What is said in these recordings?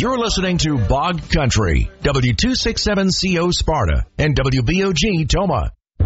You're listening to Bog Country, W267CO Sparta, and WBOG Toma.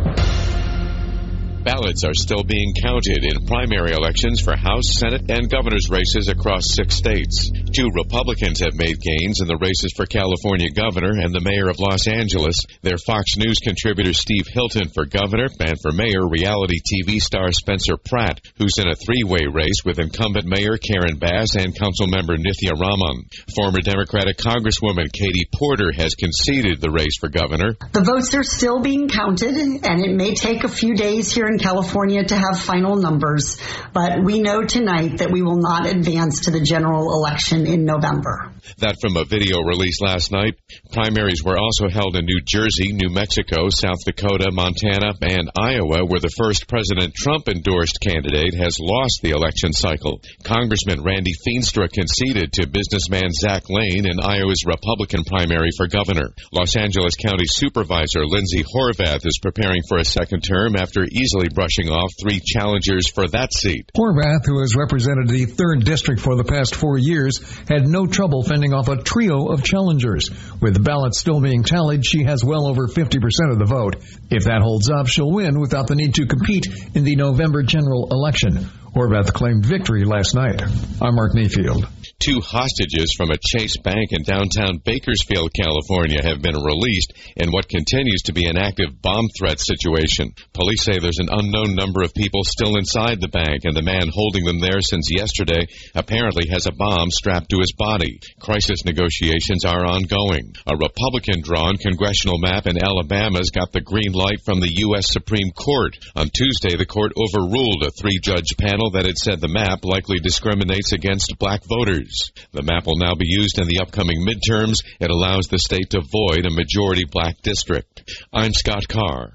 Ballots are still being counted in primary elections for House, Senate, and governor's races across 6 states. 2 Republicans have made gains in the races for California governor and the mayor of Los Angeles. They're Fox News contributor Steve Hilton for governor, and for mayor, reality TV star Spencer Pratt, who's in a 3-way race with incumbent mayor Karen Bass and councilmember Nithya Raman. Former Democratic Congresswoman Katie Porter has conceded the race for governor. The votes are still being counted, and it may take a few days here in California to have final numbers, but we know tonight that we will not advance to the general election in November. That from a video released last night. Primaries were also held in New Jersey, New Mexico, South Dakota, Montana, and Iowa, where the first President Trump-endorsed candidate has lost the election cycle. Congressman Randy Feenstra conceded to businessman Zach Lane in Iowa's Republican primary for governor. Los Angeles County Supervisor Lindsay Horvath is preparing for a second term after easily brushing off 3 challengers for that seat. Horvath, who has represented the 3rd District for the past 4 years, had no trouble fending off a trio of challengers. With the ballots still being tallied, she has well over 50% of the vote. If that holds up, she'll win without the need to compete in the November general election. Horvath claimed victory last night. I'm Mark Mayfield. 2 hostages from a Chase Bank in downtown Bakersfield, California, have been released in what continues to be an active bomb threat situation. Police say there's an unknown number of people still inside the bank, and the man holding them there since yesterday apparently has a bomb strapped to his body. Crisis negotiations are ongoing. A Republican-drawn congressional map in Alabama's got the green light from the U.S. Supreme Court. On Tuesday, the court overruled a 3-judge panel that had said the map likely discriminates against black voters. The map will now be used in the upcoming midterms. It allows the state to void a majority black district. I'm Scott Carr.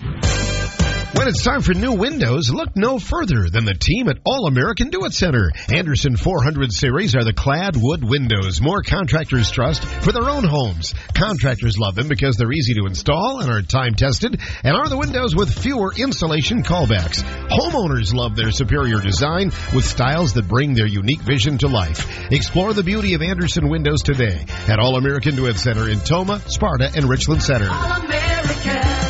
When it's time for new windows, look no further than the team at All American Do It Center. Anderson 400 series are the clad wood windows more contractors trust for their own homes. Contractors love them because they're easy to install and are time-tested, and are the windows with fewer installation callbacks. Homeowners love their superior design with styles that bring their unique vision to life. Explore the beauty of Anderson windows today at All American Do It Center in Toma, Sparta, and Richland Center. All American.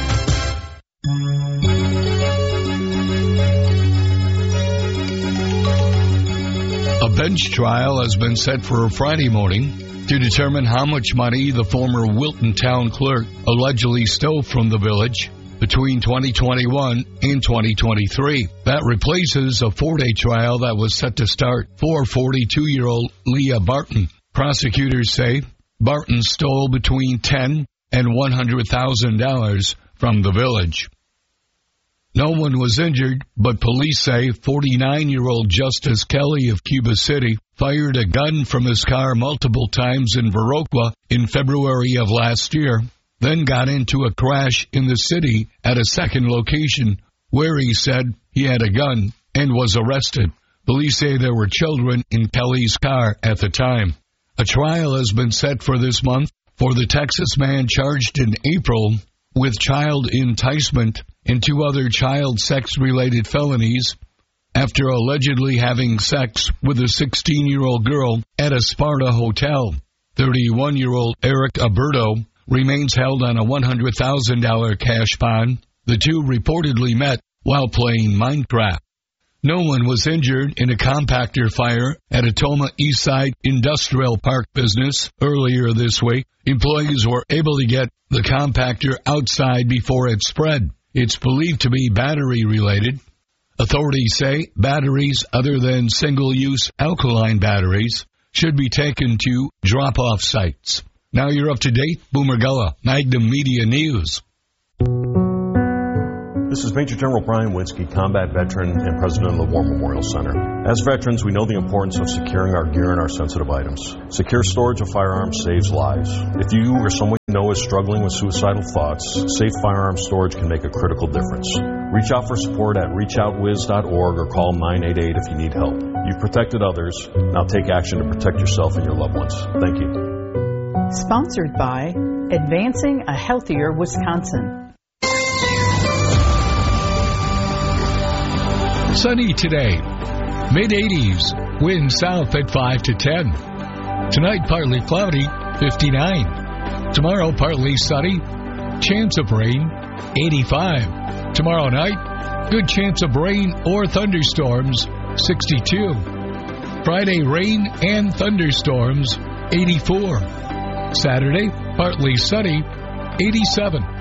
A bench trial has been set for Friday morning to determine how much money the former Wilton town clerk allegedly stole from the village between 2021 and 2023. That replaces a 4-day trial that was set to start for 42-year-old Leah Barton. Prosecutors say Barton stole between $10,000 and $100,000 from the village. No one was injured, but police say 49-year-old Justice Kelly of Cuba City fired a gun from his car multiple times in Viroqua in February of last year, then got into a crash in the city at a second location where he said he had a gun and was arrested. Police say there were children in Kelly's car at the time. A trial has been set for this month for the Texas man charged in April with child enticement and 2 other child sex-related felonies after allegedly having sex with a 16-year-old girl at a Sparta hotel. 31-year-old Eric Alberto remains held on a $100,000 cash bond. The 2 reportedly met while playing Minecraft. No one was injured in a compactor fire at a Toma Eastside Industrial Park business earlier this week. Employees were able to get the compactor outside before it spread. It's believed to be battery-related. Authorities say batteries other than single-use alkaline batteries should be taken to drop-off sites. Now you're up to date. Boomer Gullah, Magnum Media News. This is Major General Brian Winsky, combat veteran and president of the War Memorial Center. As veterans, we know the importance of securing our gear and our sensitive items. Secure storage of firearms saves lives. If you or someone you know is struggling with suicidal thoughts, safe firearm storage can make a critical difference. Reach out for support at reachoutwiz.org or call 988 if you need help. You've protected others. Now take action to protect yourself and your loved ones. Thank you. Sponsored by Advancing a Healthier Wisconsin. Sunny today. Mid-80s. Wind south at 5 to 10. Tonight, partly cloudy, 59. Tomorrow, partly sunny, chance of rain, 85. Tomorrow night, good chance of rain or thunderstorms, 62. Friday, rain and thunderstorms, 84. Saturday, partly sunny, 87.